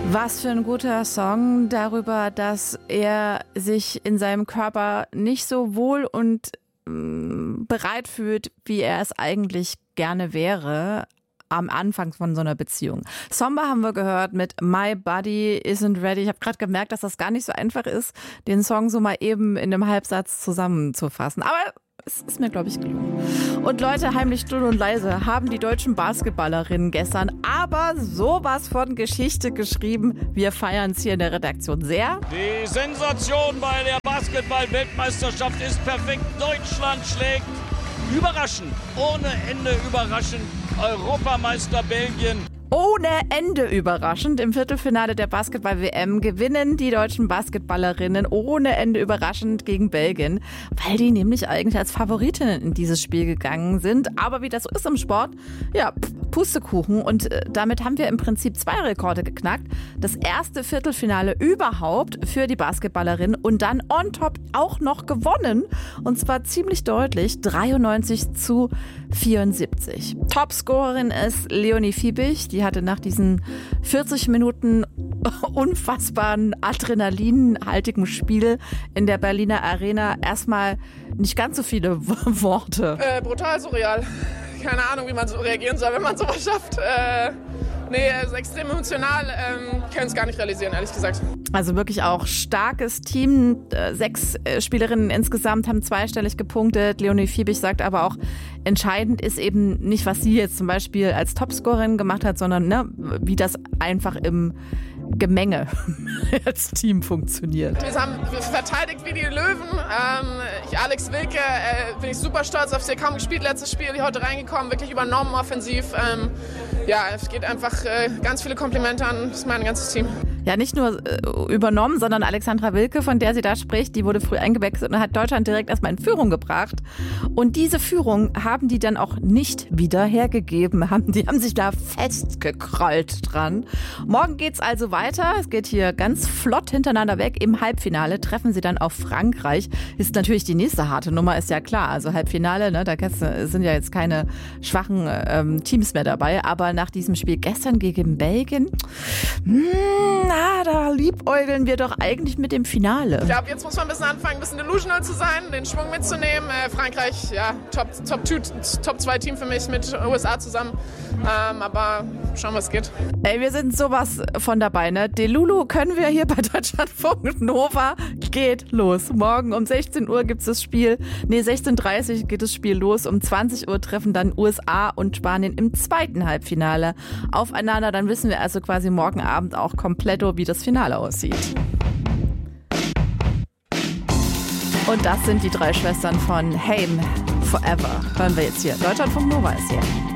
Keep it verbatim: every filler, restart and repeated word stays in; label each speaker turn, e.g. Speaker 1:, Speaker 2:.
Speaker 1: Was für ein guter Song darüber, dass er sich in seinem Körper nicht so wohl und mh, bereit fühlt, wie er es eigentlich gerne wäre am Anfang von so einer Beziehung. Somber haben wir gehört mit My Body Isn't Ready. Ich habe gerade gemerkt, dass das gar nicht so einfach ist, den Song so mal eben in einem Halbsatz zusammenzufassen. Aber es ist mir, glaube ich, gelungen. Und Leute, heimlich still und leise haben die deutschen Basketballerinnen gestern aber sowas von Geschichte geschrieben. Wir feiern es hier in der Redaktion sehr.
Speaker 2: Die Sensation bei der Basketball-Weltmeisterschaft ist perfekt. Deutschland schlägt überraschend, ohne Ende überraschend, Europameister Belgien.
Speaker 1: Ohne Ende überraschend. Im Viertelfinale der Basketball-W M gewinnen die deutschen Basketballerinnen ohne Ende überraschend gegen Belgien, weil die nämlich eigentlich als Favoritinnen in dieses Spiel gegangen sind. Aber wie das so ist im Sport, ja, Pustekuchen. Und äh, damit haben wir im Prinzip zwei Rekorde geknackt. Das erste Viertelfinale überhaupt für die Basketballerinnen und dann on top auch noch gewonnen. Und zwar ziemlich deutlich, dreiundneunzig zu vierundsiebzig. Topscorerin ist Leonie Fiebig. Die hatte nach diesen vierzig Minuten unfassbaren adrenalinhaltigen Spiel in der Berliner Arena erstmal nicht ganz so viele Worte.
Speaker 3: Äh, brutal surreal. Keine Ahnung, wie man so reagieren soll, wenn man sowas schafft. Äh, nee, es ist extrem emotional. Ähm, können es gar nicht realisieren, ehrlich gesagt.
Speaker 1: Also wirklich auch starkes Team. Sechs Spielerinnen insgesamt haben zweistellig gepunktet. Leonie Fiebig sagt aber auch, entscheidend ist eben nicht, was sie jetzt zum Beispiel als Topscorerin gemacht hat, sondern ne, wie das einfach im Gemenge als Team funktioniert.
Speaker 3: Wir haben verteidigt wie die Löwen. Ähm, ich, Alex Wilke, äh, bin ich super stolz auf sie. Kaum gespielt letztes Spiel, die heute reingekommen, wirklich übernommen offensiv. Ähm, ja, es geht einfach äh, ganz viele Komplimente an das ist mein ganzes Team.
Speaker 1: Ja, nicht nur äh, übernommen, sondern Alexandra Wilke, von der sie da spricht, die wurde früh eingewechselt und hat Deutschland direkt erstmal in Führung gebracht. Und diese Führung haben die dann auch nicht wieder hergegeben. Haben, die haben sich da festgekrollt dran. Morgen geht's also weiter. Es geht hier ganz flott hintereinander weg. Im Halbfinale treffen sie dann auf Frankreich. Ist natürlich die nächste harte Nummer, ist ja klar. Also Halbfinale, ne, da sind ja jetzt keine schwachen ähm, Teams mehr dabei. Aber nach diesem Spiel gestern gegen Belgien, mh, na, da liebäugeln wir doch eigentlich mit dem Finale.
Speaker 3: Ich glaube, jetzt muss man ein bisschen anfangen, ein bisschen delusional zu sein, den Schwung mitzunehmen. Äh, Frankreich, ja, Top, Top, Top zwei Team für mich mit U S A zusammen. Ähm, aber schauen, was geht.
Speaker 1: Ey, wir sind sowas von dabei, ne? Delulu können wir hier bei Deutschlandfunk Nova. Geht los. Morgen um sechzehn Uhr gibt's das Spiel. Nee, sechzehn Uhr dreißig geht das Spiel los. Um zwanzig Uhr treffen dann U S A und Spanien im zweiten Halbfinale aufeinander. Dann wissen wir also quasi morgen Abend auch komplett, wie das Finale aussieht. Und das sind die drei Schwestern von Haim Forever. Hören wir jetzt hier. Deutschlandfunk Nova ist hier.